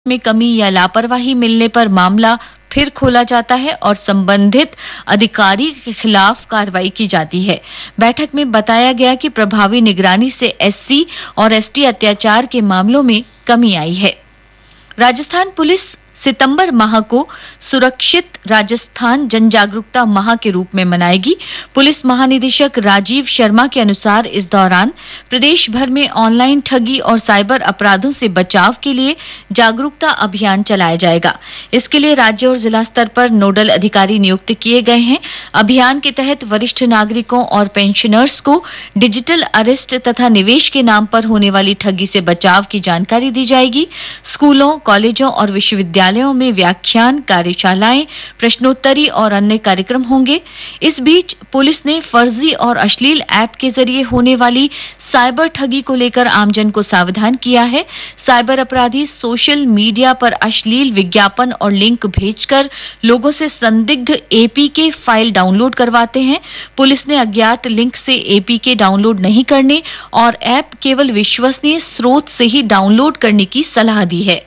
में कमी या लापरवाही मिलने पर मामला फिर खोला जाता है और संबंधित अधिकारी के खिलाफ कार्रवाई की जाती है। बैठक में बताया गया कि प्रभावी निगरानी से एससी और एसटी अत्याचार के मामलों में कमी आई है। राजस्थान पुलिस सितंबर माह को सुरक्षित राजस्थान जन जागरूकता माह के रूप में मनाएगी। पुलिस महानिदेशक राजीव शर्मा के अनुसार इस दौरान प्रदेश भर में ऑनलाइन ठगी और साइबर अपराधों से बचाव के लिए जागरूकता अभियान चलाया जाएगा। इसके लिए राज्य और जिला स्तर पर नोडल अधिकारी नियुक्त किए गए हैं। अभियान के तहत वरिष्ठ नागरिकों और पेंशनर्स को डिजिटल अरेस्ट तथा निवेश के नाम पर होने वाली ठगी से बचाव की जानकारी दी जाएगी। स्कूलों, कॉलेजों और विश्वविद्यालयों में व्याख्यान, कार्यशालाएं, प्रश्नोत्तरी और अन्य कार्यक्रम होंगे। इस बीच पुलिस ने फर्जी और अश्लील ऐप के जरिए होने वाली साइबर ठगी को लेकर आमजन को सावधान किया है। साइबर अपराधी सोशल मीडिया पर अश्लील विज्ञापन और लिंक भेजकर लोगों से संदिग्ध एपीके फाइल डाउनलोड करवाते हैं। पुलिस ने अज्ञात लिंक से एपीके डाउनलोड नहीं करने और ऐप केवल विश्वसनीय स्रोत से ही डाउनलोड करने की सलाह दी है।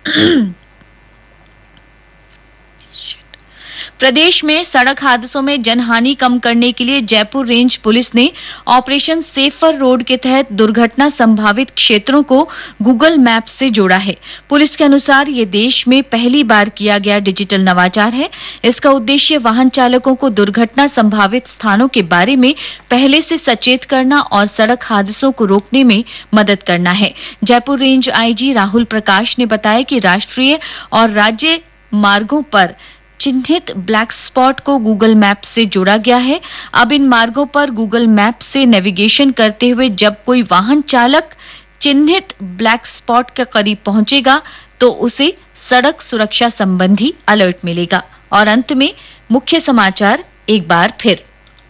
प्रदेश में सड़क हादसों में जनहानि कम करने के लिए जयपुर रेंज पुलिस ने ऑपरेशन सेफर रोड के तहत दुर्घटना संभावित क्षेत्रों को गूगल मैप से जोड़ा है। पुलिस के अनुसार ये देश में पहली बार किया गया डिजिटल नवाचार है। इसका उद्देश्य वाहन चालकों को दुर्घटना संभावित स्थानों के बारे में पहले से सचेत करना और सड़क हादसों को रोकने में मदद करना है। जयपुर रेंज आईजी राहुल प्रकाश ने बताया कि राष्ट्रीय और राज्य मार्गों पर चिन्हित ब्लैक स्पॉट को गूगल मैप से जोड़ा गया है। अब इन मार्गों पर गूगल मैप से नेविगेशन करते हुए जब कोई वाहन चालक चिन्हित ब्लैक स्पॉट के करीब पहुंचेगा तो उसे सड़क सुरक्षा संबंधी अलर्ट मिलेगा। और अंत में मुख्य समाचार एक बार फिर।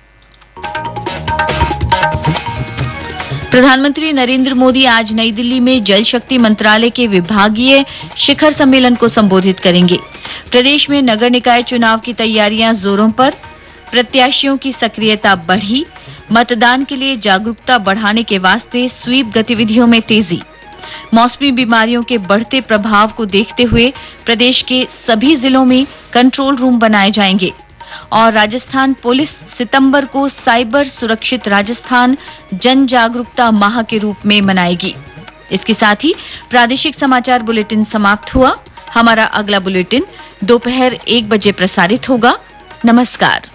प्रधानमंत्री नरेंद्र मोदी आज नई दिल्ली में जल शक्ति मंत्रालय के विभागीय शिखर सम्मेलन को संबोधित करेंगे। प्रदेश में नगर निकाय चुनाव की तैयारियां जोरों पर, प्रत्याशियों की सक्रियता बढ़ी। मतदान के लिए जागरूकता बढ़ाने के वास्ते स्वीप गतिविधियों में तेजी। मौसमी बीमारियों के बढ़ते प्रभाव को देखते हुए प्रदेश के सभी जिलों में कंट्रोल रूम बनाए जाएंगे। और राजस्थान पुलिस सितंबर को साइबर सुरक्षित राजस्थान जन जागरूकता माह के रूप में मनाएगी। इसके साथ ही प्रादेशिक समाचार बुलेटिन समाप्त हुआ। हमारा अगला बुलेटिन दोपहर 1 बजे प्रसारित होगा। नमस्कार।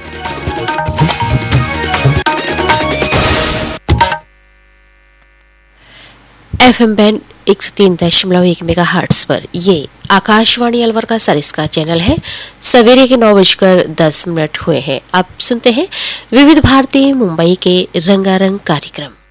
एफएम बैंड 103.1 मेगाहर्ट्ज पर ये आकाशवाणी अलवर का सरिस्का चैनल है। सवेरे के 9:10 हुए हैं। अब सुनते हैं विविध भारती मुंबई के रंगारंग कार्यक्रम।